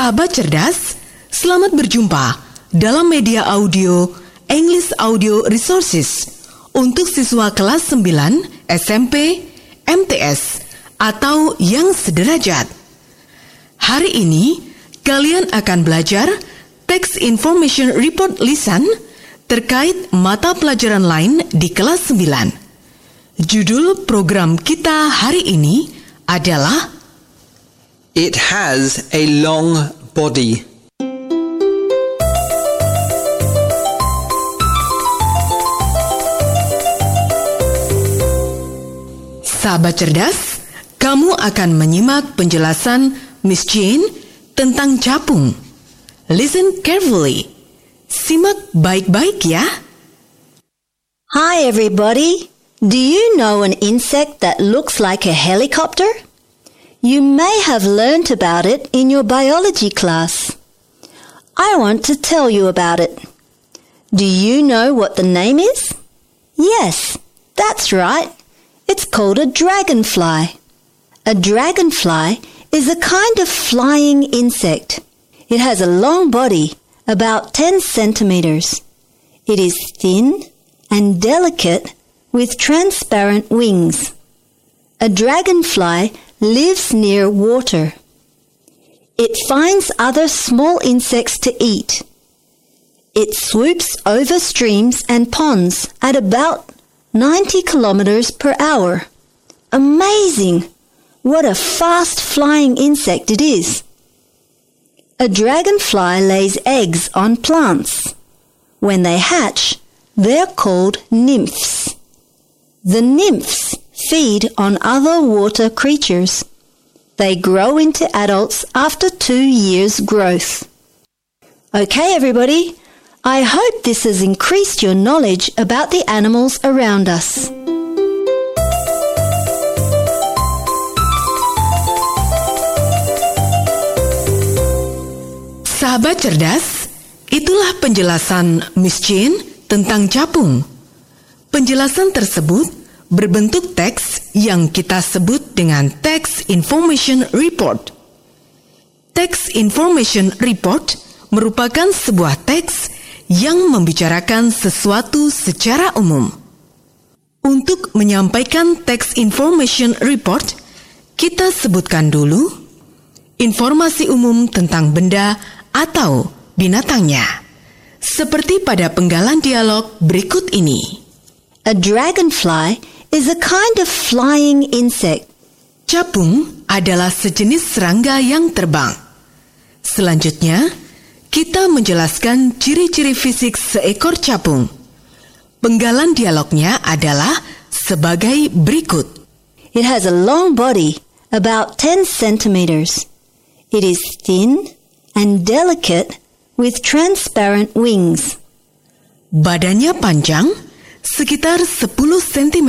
Sahabat cerdas, selamat berjumpa dalam media audio English Audio Resources untuk siswa kelas 9 SMP, MTS, atau yang sederajat. Hari ini, kalian akan belajar Text Information Report lisan terkait mata pelajaran lain di kelas 9. Judul program kita hari ini adalah It has a long body. Sahabat cerdas, kamu akan menyimak penjelasan Miss Jane tentang capung. Listen carefully. Simak baik-baik ya. Hi everybody. Do you know an insect that looks like a helicopter? You may have learnt about it in your biology class. I want to tell you about it. Do you know what the name is? Yes, that's right. It's called a dragonfly. A dragonfly is a kind of flying insect. It has a long body, about 10 centimeters. It is thin and delicate with transparent wings. A dragonfly lives near water. It finds other small insects to eat. It swoops over streams and ponds at about 90 kilometers per hour. Amazing! What a fast-flying insect it is. A dragonfly lays eggs on plants. When they hatch, they're called nymphs. The nymphs feed on other water creatures. They grow into adults after 2 years' growth. Okay, everybody. I hope this has increased your knowledge about the animals around us. Sahabat cerdas, itulah penjelasan Miss Jane tentang capung. Penjelasan tersebut berbentuk teks yang kita sebut dengan Text Information Report. Text Information Report merupakan sebuah teks yang membicarakan sesuatu secara umum. Untuk menyampaikan Text Information Report, kita sebutkan dulu informasi umum tentang benda atau binatangnya, seperti pada penggalan dialog berikut ini. A dragonfly is a kind of flying insect. Capung adalah sejenis serangga yang terbang. Selanjutnya, kita menjelaskan ciri-ciri fisik seekor capung. Penggalan dialognya adalah sebagai berikut. It has a long body, about 10 centimeters. It is thin and delicate with transparent wings. Badannya panjang, sekitar 10 cm,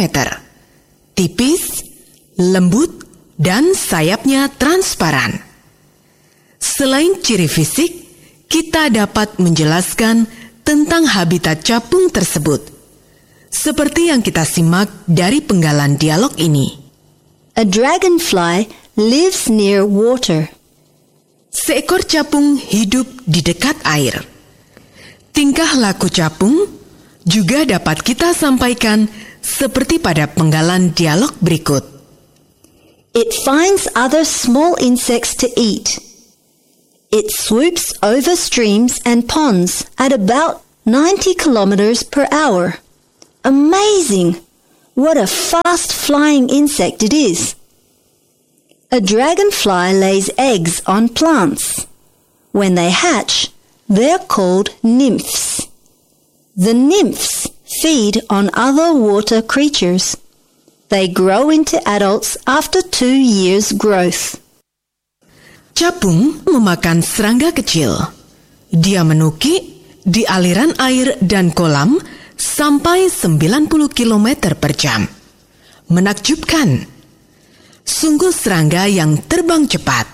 tipis, lembut, dan sayapnya transparan. Selain ciri fisik, kita dapat menjelaskan tentang habitat capung tersebut, seperti yang kita simak dari penggalan dialog ini. A dragonfly lives near water. Seekor capung hidup di dekat air. Tingkah laku capung juga dapat kita sampaikan seperti pada penggalan dialog berikut. It finds other small insects to eat. It swoops over streams and ponds at about 90 kilometers per hour. Amazing! What a fast-flying insect it is. A dragonfly lays eggs on plants. When they hatch, they're called nymphs. The nymphs feed on other water creatures. They grow into adults after 2 years' growth. Capung memakan serangga kecil. Dia menukik di aliran air dan kolam sampai 90 km per jam. Menakjubkan. Sungguh serangga yang terbang cepat.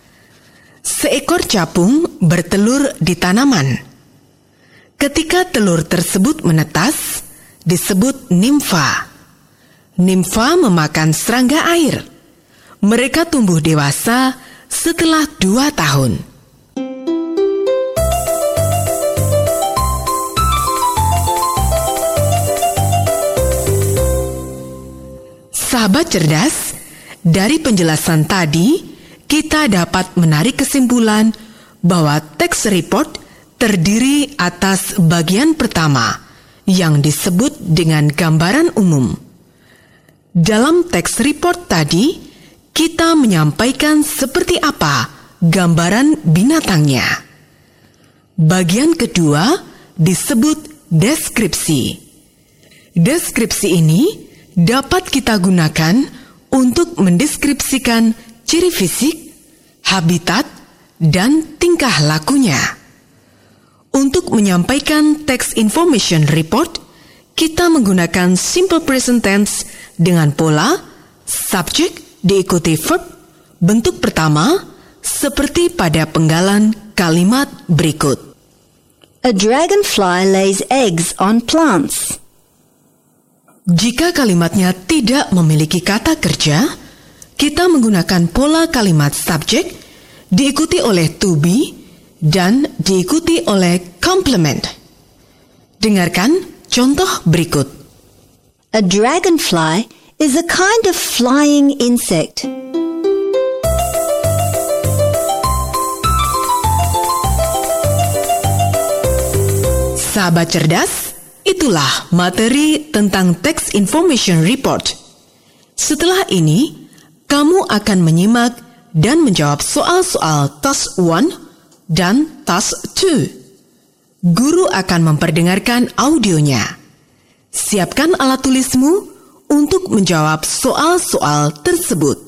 Seekor capung bertelur di tanaman. Ketika telur tersebut menetas, disebut nimfa. Nimfa memakan serangga air. Mereka tumbuh dewasa setelah 2 tahun. Sahabat cerdas, dari penjelasan tadi, kita dapat menarik kesimpulan bahwa teks report terdiri atas bagian pertama yang disebut dengan gambaran umum. Dalam teks report tadi, kita menyampaikan seperti apa gambaran binatangnya. Bagian kedua disebut deskripsi. Deskripsi ini dapat kita gunakan untuk mendeskripsikan ciri fisik, habitat, dan tingkah lakunya. Untuk menyampaikan text information report, kita menggunakan simple present tense dengan pola subject diikuti verb bentuk pertama seperti pada penggalan kalimat berikut. A dragonfly lays eggs on plants. Jika kalimatnya tidak memiliki kata kerja, kita menggunakan pola kalimat subject diikuti oleh to be dan diikuti oleh complement. Dengarkan contoh berikut. A dragonfly is a kind of flying insect. Sahabat cerdas, itulah materi tentang text information report. Setelah ini, kamu akan menyimak dan menjawab soal-soal task 1 dan task 2. Guru akan memperdengarkan audionya. Siapkan alat tulismu untuk menjawab soal-soal tersebut.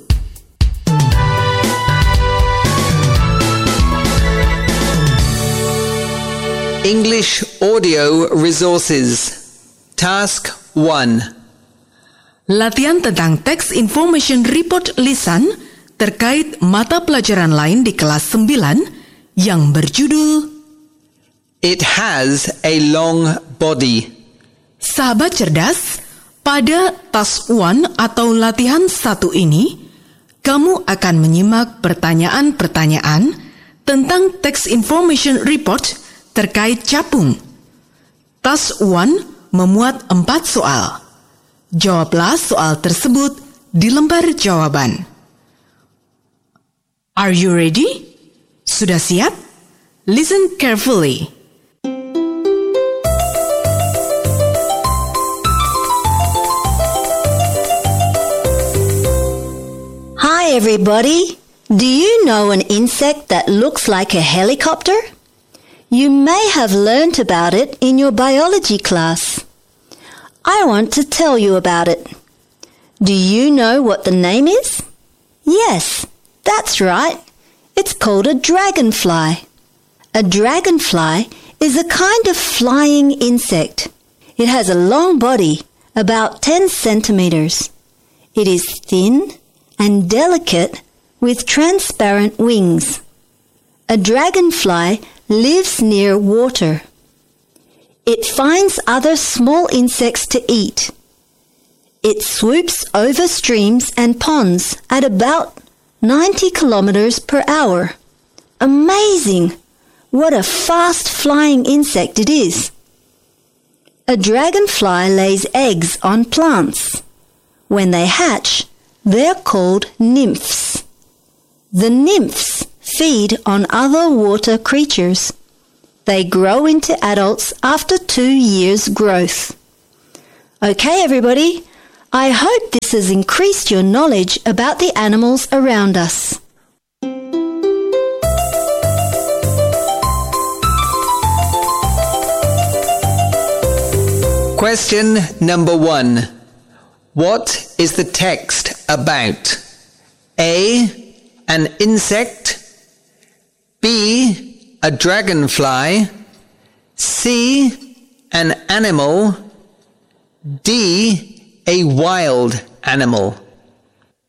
English Audio Resources. Task 1. Latihan tentang Text Information Report lisan terkait mata pelajaran lain di kelas 9 yang berjudul It has a long body. Sahabat cerdas, pada task 1 atau latihan 1 ini, kamu akan menyimak pertanyaan-pertanyaan tentang Text Information Report terkait capung. Task 1 memuat 4 soal. Jawablah soal tersebut di lembar jawaban. Are you ready? Sudah siap? Listen carefully. Hi everybody! Do you know an insect that looks like a helicopter? You may have learnt about it in your biology class. I want to tell you about it. Do you know what the name is? Yes, that's right. It's called a dragonfly. A dragonfly is a kind of flying insect. It has a long body, about 10 centimeters. It is thin and delicate with transparent wings. A dragonfly lives near water. It finds other small insects to eat. It swoops over streams and ponds at about 90 kilometers per hour. Amazing! What a fast-flying insect it is. A dragonfly lays eggs on plants. When they hatch, they're called nymphs. The nymphs feed on other water creatures. They grow into adults after 2 years' growth. Okay, everybody, I hope this has increased your knowledge about the animals around us. Question number 1. What is the text about? A. An insect. B. A dragonfly. C. An animal. D. A wild animal.